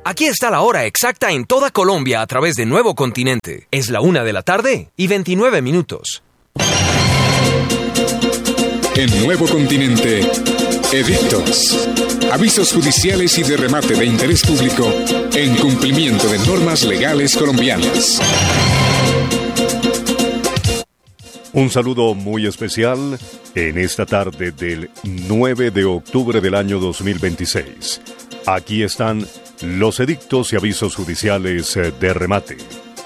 Aquí está la hora exacta en toda Colombia a través de Nuevo Continente. Es la 1:29 p.m. En Nuevo Continente, edictos, avisos judiciales y de remate de interés público en cumplimiento de normas legales colombianas. Un saludo muy especial en esta tarde del 9 de octubre del año 2026. Aquí están los edictos y avisos judiciales de remate.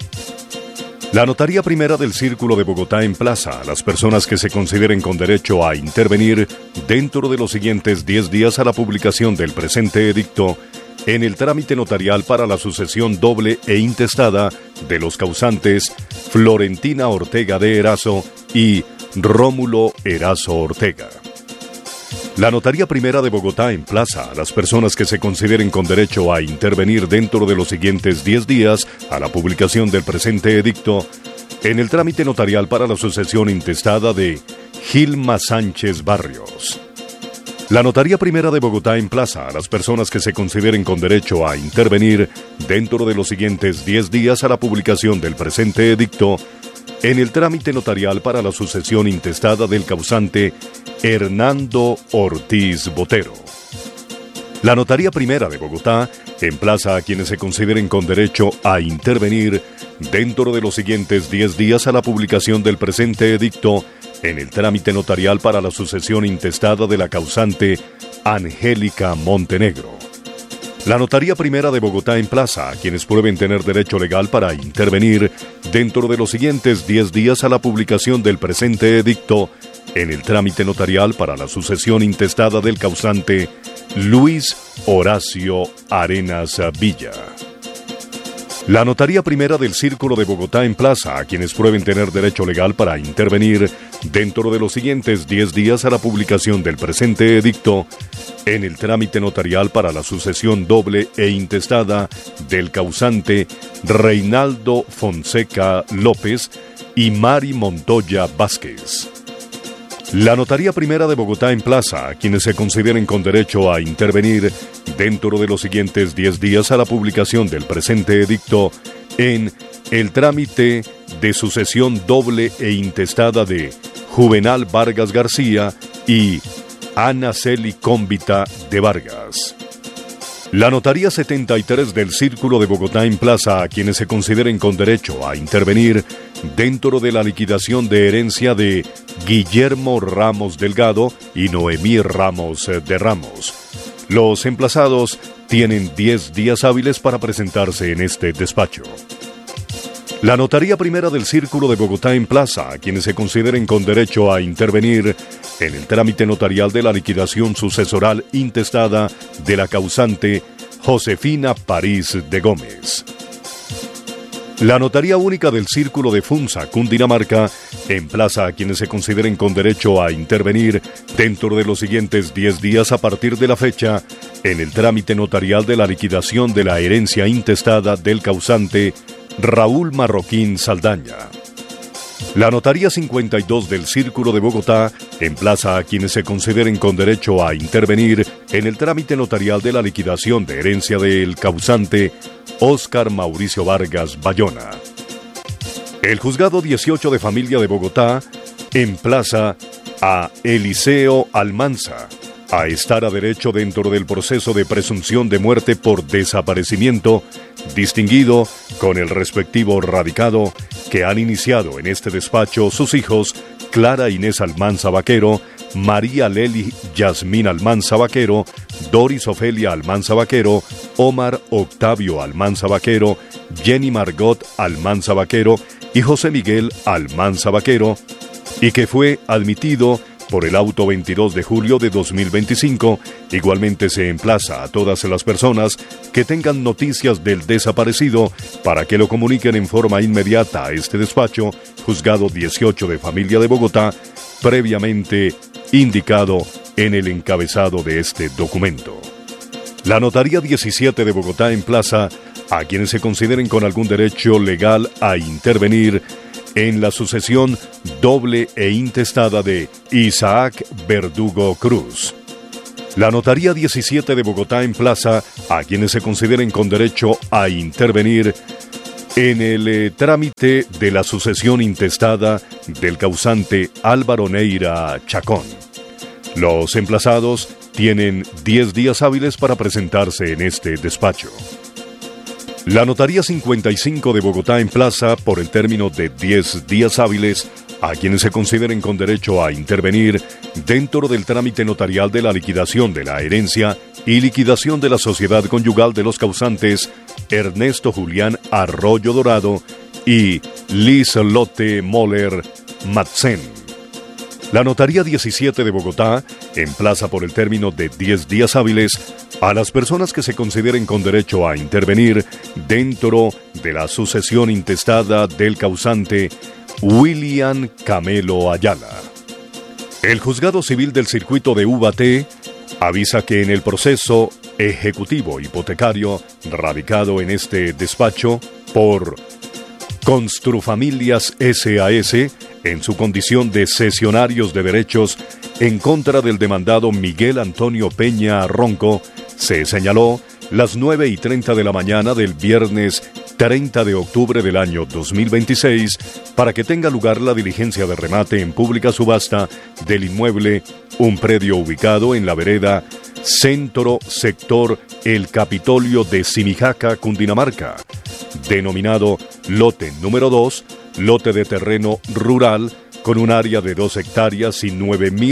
La Notaría Primera del Círculo de Bogotá emplaza a las personas que se consideren con derecho a intervenir dentro de los siguientes 10 días a la publicación del presente edicto en el trámite notarial para la sucesión doble e intestada de los causantes Florentina Ortega de Erazo y Rómulo Erazo Ortega. La Notaría Primera de Bogotá emplaza a las personas que se consideren con derecho a intervenir dentro de los siguientes 10 días a la publicación del presente edicto en el trámite notarial para la sucesión intestada de Gilma Sánchez Barrios. La Notaría Primera de Bogotá emplaza a las personas que se consideren con derecho a intervenir dentro de los siguientes 10 días a la publicación del presente edicto en el trámite notarial para la sucesión intestada del causante Hernando Ortiz Botero. La Notaría Primera de Bogotá emplaza a quienes se consideren con derecho a intervenir dentro de los siguientes 10 días a la publicación del presente edicto en el trámite notarial para la sucesión intestada de la causante Angélica Montenegro. La Notaría Primera de Bogotá emplaza a quienes prueben tener derecho legal para intervenir dentro de los siguientes 10 días a la publicación del presente edicto en el trámite notarial para la sucesión intestada del causante Luis Horacio Arenas Villa. La Notaría Primera del Círculo de Bogotá emplaza a quienes prueben tener derecho legal para intervenir dentro de los siguientes 10 días a la publicación del presente edicto en el trámite notarial para la sucesión doble e intestada del causante Reinaldo Fonseca López y Mari Montoya Vázquez. La Notaría Primera de Bogotá emplaza a quienes se consideren con derecho a intervenir dentro de los siguientes 10 días a la publicación del presente edicto en el trámite de sucesión doble e intestada de Juvenal Vargas García y Ana Celi Cómbita de Vargas. La Notaría 73 del Círculo de Bogotá emplaza a quienes se consideren con derecho a intervenir dentro de la liquidación de herencia de Guillermo Ramos Delgado y Noemí Ramos de Ramos. Los emplazados tienen 10 días hábiles para presentarse en este despacho. La Notaría Primera del Círculo de Bogotá emplaza a quienes se consideren con derecho a intervenir en el trámite notarial de la liquidación sucesoral intestada de la causante Josefina París de Gómez. La Notaría Única del Círculo de Funza, Cundinamarca, emplaza a quienes se consideren con derecho a intervenir dentro de los siguientes 10 días a partir de la fecha en el trámite notarial de la liquidación de la herencia intestada del causante Raúl Marroquín Saldaña. La Notaría 52 del Círculo de Bogotá emplaza a quienes se consideren con derecho a intervenir en el trámite notarial de la liquidación de herencia del causante Óscar Mauricio Vargas Bayona. El Juzgado 18 de Familia de Bogotá emplaza a Eliseo Almanza a estar a derecho dentro del proceso de presunción de muerte por desaparecimiento, distinguido con el respectivo radicado que han iniciado en este despacho sus hijos Clara Inés Almanza Vaquero, María Lely Yasmín Almanza Vaquero, Doris Ofelia Almanza Vaquero, Omar Octavio Almanza Vaquero, Jenny Margot Almanza Vaquero y José Miguel Almanza Vaquero, y que fue admitido por el auto 22 de julio de 2025. Igualmente se emplaza a todas las personas que tengan noticias del desaparecido para que lo comuniquen en forma inmediata a este despacho, Juzgado 18 de Familia de Bogotá, previamente indicado en el encabezado de este documento. La Notaría 17 de Bogotá emplaza a quienes se consideren con algún derecho legal a intervenir en la sucesión doble e intestada de Isaac Verdugo Cruz. La Notaría 17 de Bogotá emplaza a quienes se consideren con derecho a intervenir en el trámite de la sucesión intestada del causante Álvaro Neira Chacón. Los emplazados tienen 10 días hábiles para presentarse en este despacho. La Notaría 55 de Bogotá emplaza por el término de 10 días hábiles a quienes se consideren con derecho a intervenir dentro del trámite notarial de la liquidación de la herencia y liquidación de la sociedad conyugal de los causantes Ernesto Julián Arroyo Dorado y Liz Lotte Moller Madsen. La Notaría 17 de Bogotá emplaza por el término de 10 días hábiles a las personas que se consideren con derecho a intervenir dentro de la sucesión intestada del causante William Camelo Ayala. El Juzgado Civil del Circuito de Ubaté avisa que en el proceso ejecutivo hipotecario radicado en este despacho por Construfamilias S.A.S. en su condición de cesionarios de derechos en contra del demandado Miguel Antonio Peña Ronco, se señaló las 9:30 de la mañana del viernes 30 de octubre del año 2026 para que tenga lugar la diligencia de remate en pública subasta del inmueble, un predio ubicado en la vereda Centro, sector El Capitolio de Simijaca, Cundinamarca, denominado lote número 2, lote de terreno rural con un área de 2 hectáreas y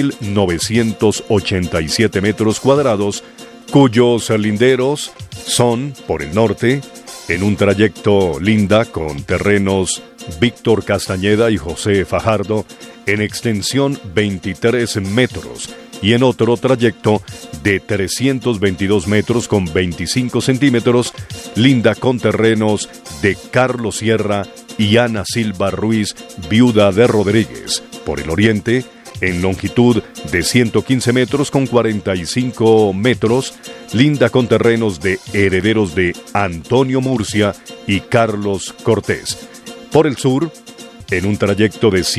9.987 metros cuadrados, cuyos linderos son, por el norte, en un trayecto linda con terrenos Víctor Castañeda y José Fajardo, en extensión 23 metros, y en otro trayecto de 322 metros con 25 centímetros, linda con terrenos de Carlos Sierra y Ana Silva Ruiz, viuda de Rodríguez, por el oriente, en longitud de 115 metros con 45 metros, linda con terrenos de herederos de Antonio Murcia y Carlos Cortés. Por el sur, en un trayecto de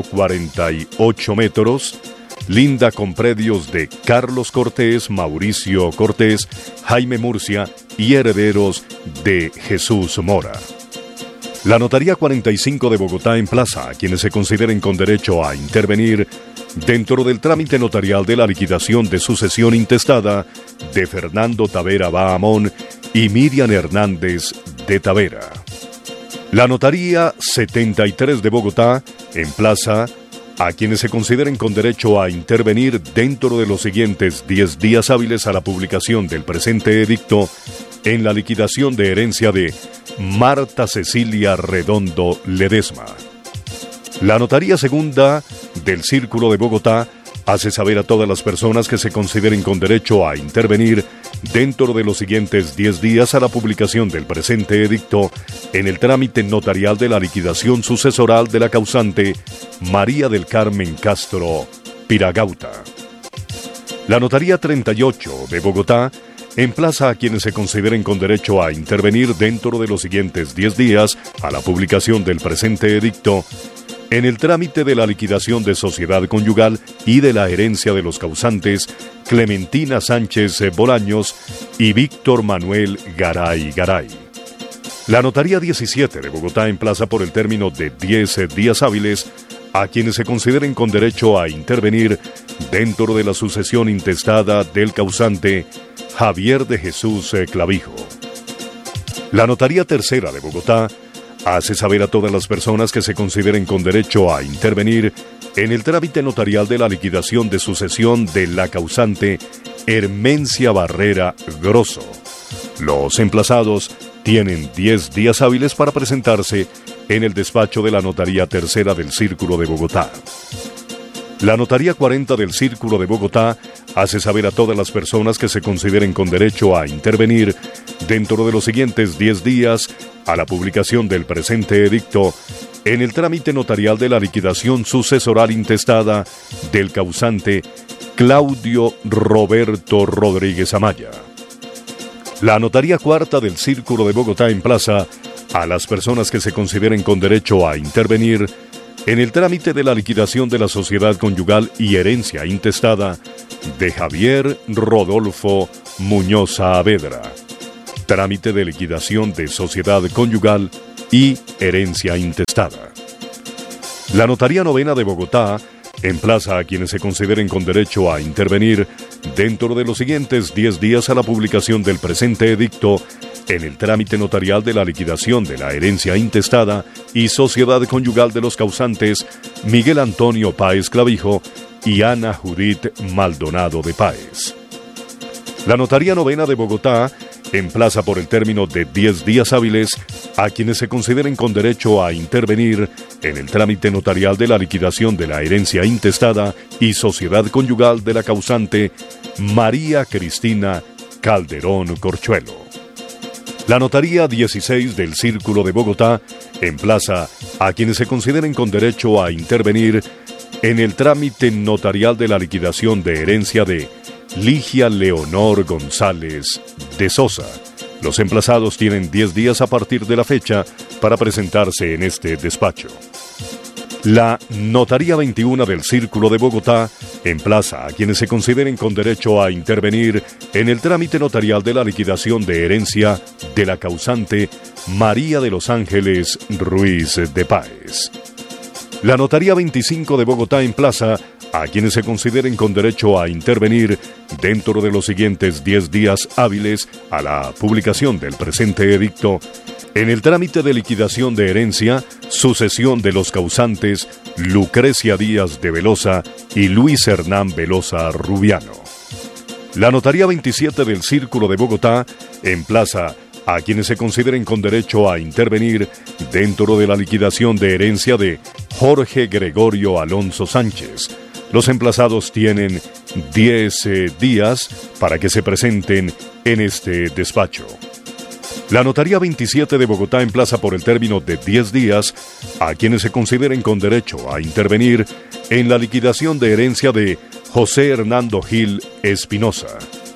148 metros, linda con predios de Carlos Cortés, Mauricio Cortés, Jaime Murcia y herederos de Jesús Mora. La Notaría 45 de Bogotá emplaza a quienes se consideren con derecho a intervenir dentro del trámite notarial de la liquidación de sucesión intestada de Fernando Tavera Bahamón y Miriam Hernández de Tavera. La Notaría 73 de Bogotá emplaza a quienes se consideren con derecho a intervenir dentro de los siguientes 10 días hábiles a la publicación del presente edicto en la liquidación de herencia de Marta Cecilia Redondo Ledesma. La Notaría Segunda del Círculo de Bogotá hace saber a todas las personas que se consideren con derecho a intervenir dentro de los siguientes 10 días a la publicación del presente edicto en el trámite notarial de la liquidación sucesoral de la causante María del Carmen Castro Piragauta. La Notaría 38 de Bogotá emplaza a quienes se consideren con derecho a intervenir dentro de los siguientes 10 días a la publicación del presente edicto en el trámite de la liquidación de sociedad conyugal y de la herencia de los causantes Clementina Sánchez Bolaños y Víctor Manuel Garay Garay. La Notaría 17 de Bogotá emplaza por el término de 10 días hábiles a quienes se consideren con derecho a intervenir dentro de la sucesión intestada del causante Javier de Jesús Clavijo. La Notaría Tercera de Bogotá hace saber a todas las personas que se consideren con derecho a intervenir en el trámite notarial de la liquidación de sucesión de la causante Hermencia Barrera Grosso. Los emplazados tienen 10 días hábiles para presentarse en el despacho de la Notaría Tercera del Círculo de Bogotá. La Notaría 40 del Círculo de Bogotá hace saber a todas las personas que se consideren con derecho a intervenir dentro de los siguientes 10 días a la publicación del presente edicto en el trámite notarial de la liquidación sucesoral intestada del causante Claudio Roberto Rodríguez Amaya. La Notaría Cuarta del Círculo de Bogotá emplaza a las personas que se consideren con derecho a intervenir en el trámite de la liquidación de la sociedad conyugal y herencia intestada de Javier Rodolfo Muñoz Saavedra. Trámite de liquidación de sociedad conyugal y herencia intestada. La Notaría Novena de Bogotá emplaza a quienes se consideren con derecho a intervenir dentro de los siguientes 10 días a la publicación del presente edicto en el trámite notarial de la liquidación de la herencia intestada y sociedad conyugal de los causantes Miguel Antonio Páez Clavijo y Ana Judith Maldonado de Páez. La Notaría Novena de Bogotá emplaza por el término de 10 días hábiles a quienes se consideren con derecho a intervenir en el trámite notarial de la liquidación de la herencia intestada y sociedad conyugal de la causante María Cristina Calderón Corchuelo. La Notaría 16 del Círculo de Bogotá emplaza a quienes se consideren con derecho a intervenir en el trámite notarial de la liquidación de herencia de Ligia Leonor González de Sosa. Los emplazados tienen 10 días a partir de la fecha para presentarse en este despacho. La Notaría 21 del Círculo de Bogotá emplaza a quienes se consideren con derecho a intervenir en el trámite notarial de la liquidación de herencia de la causante María de los Ángeles Ruiz de Páez. La Notaría 25 de Bogotá emplaza a quienes se consideren con derecho a intervenir dentro de los siguientes 10 días hábiles a la publicación del presente edicto en el trámite de liquidación de herencia, sucesión de los causantes Lucrecia Díaz de Velosa y Luis Hernán Velosa Rubiano. La Notaría 27 del Círculo de Bogotá emplaza a quienes se consideren con derecho a intervenir dentro de la liquidación de herencia de Jorge Gregorio Alonso Sánchez. Los emplazados tienen 10 días para que se presenten en este despacho. La Notaría 27 de Bogotá emplaza por el término de 10 días a quienes se consideren con derecho a intervenir en la liquidación de herencia de José Hernando Gil Espinosa.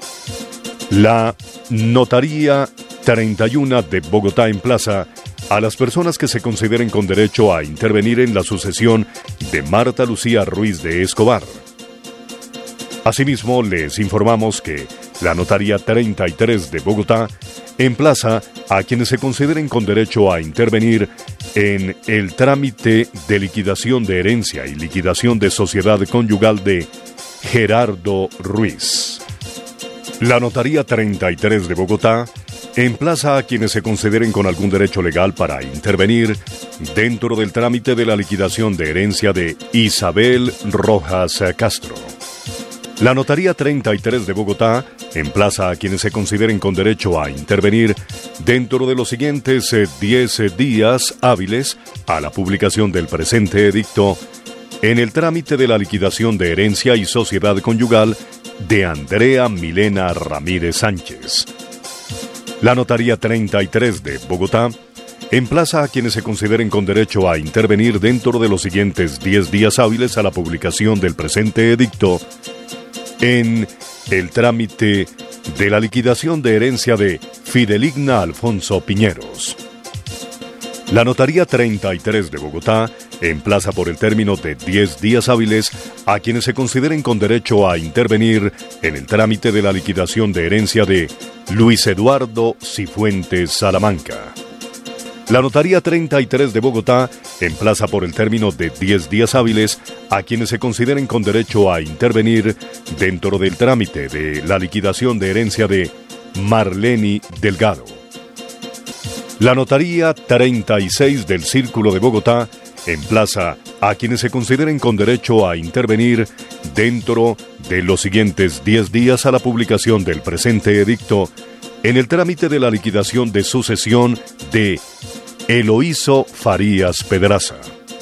La Notaría 31 de Bogotá emplaza a las personas que se consideren con derecho a intervenir en la sucesión de Marta Lucía Ruiz de Escobar. Asimismo, les informamos que la Notaría 33 de Bogotá emplaza a quienes se consideren con derecho a intervenir en el trámite de liquidación de herencia y liquidación de sociedad conyugal de Gerardo Ruiz. La Notaría 33 de Bogotá emplaza a quienes se consideren con algún derecho legal para intervenir dentro del trámite de la liquidación de herencia de Isabel Rojas Castro. La Notaría 33 de Bogotá emplaza a quienes se consideren con derecho a intervenir dentro de los siguientes 10 días hábiles a la publicación del presente edicto en el trámite de la liquidación de herencia y sociedad conyugal de Andrea Milena Ramírez Sánchez. La Notaría 33 de Bogotá emplaza a quienes se consideren con derecho a intervenir dentro de los siguientes 10 días hábiles a la publicación del presente edicto en el trámite de la liquidación de herencia de Fideligna Alfonso Piñeros. La Notaría 33 de Bogotá emplaza por el término de 10 días hábiles a quienes se consideren con derecho a intervenir en el trámite de la liquidación de herencia de Luis Eduardo Cifuentes Salamanca. La Notaría 33 de Bogotá emplaza por el término de 10 días hábiles a quienes se consideren con derecho a intervenir dentro del trámite de la liquidación de herencia de Marleni Delgado. La Notaría 36 del Círculo de Bogotá emplaza a quienes se consideren con derecho a intervenir dentro de los siguientes 10 días a la publicación del presente edicto en el trámite de la liquidación de sucesión de Eloíso Farías Pedraza.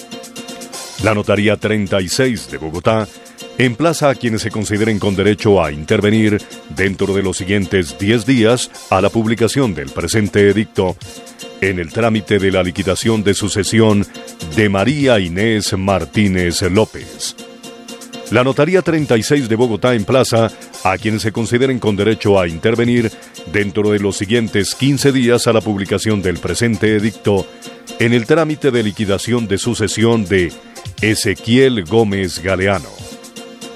La Notaría 36 de Bogotá emplaza a quienes se consideren con derecho a intervenir dentro de los siguientes 10 días a la publicación del presente edicto en el trámite de la liquidación de sucesión de María Inés Martínez López. La Notaría 36 de Bogotá emplaza a quienes se consideren con derecho a intervenir dentro de los siguientes 15 días a la publicación del presente edicto en el trámite de liquidación de sucesión de Ezequiel Gómez Galeano.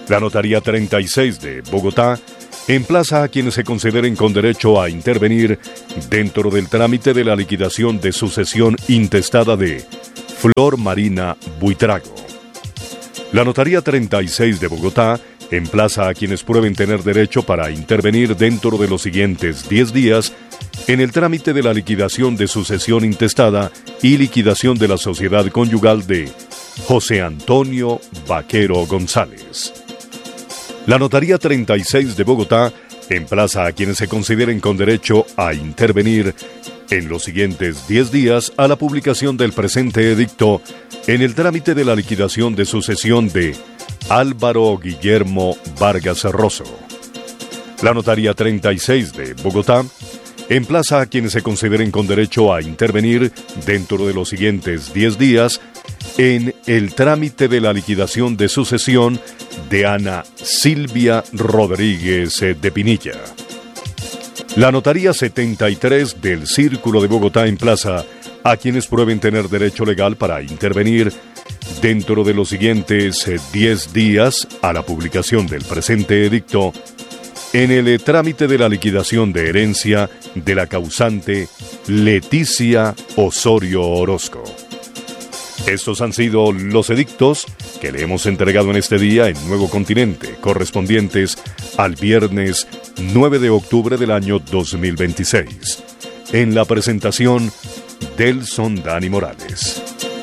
La Notaría 36 de Bogotá emplaza a quienes se consideren con derecho a intervenir dentro del trámite de la liquidación de sucesión intestada de Flor Marina Buitrago. La Notaría 36 de Bogotá emplaza a quienes prueben tener derecho para intervenir dentro de los siguientes 10 días en el trámite de la liquidación de sucesión intestada y liquidación de la sociedad conyugal de José Antonio Vaquero González. La Notaría 36 de Bogotá emplaza a quienes se consideren con derecho a intervenir en los siguientes 10 días a la publicación del presente edicto en el trámite de la liquidación de sucesión de Álvaro Guillermo Vargas Rosso. La Notaría 36 de Bogotá emplaza a quienes se consideren con derecho a intervenir dentro de los siguientes 10 días en el trámite de la liquidación de sucesión de Ana Silvia Rodríguez de Pinilla. La Notaría 73 del Círculo de Bogotá emplaza a quienes prueben tener derecho legal para intervenir dentro de los siguientes 10 días a la publicación del presente edicto en el trámite de la liquidación de herencia de la causante Leticia Osorio Orozco. Estos han sido los edictos que le hemos entregado en este día en Nuevo Continente, correspondientes al viernes 9 de octubre del año 2026. En la presentación, Delson Dani Morales.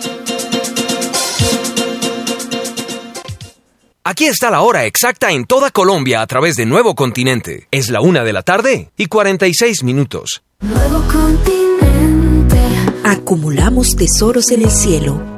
Aquí está la hora exacta en toda Colombia a través de Nuevo Continente. Es la 1:46 PM. Nuevo Continente. Acumulamos tesoros en el cielo.